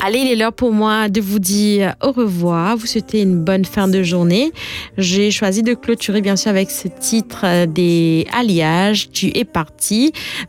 Allez, il est l'heure pour moi de vous dire au revoir, vous souhaiter une bonne fin de journée. J'ai choisi de clôturer bien sûr avec ce titre des Alliages, Tu es parti.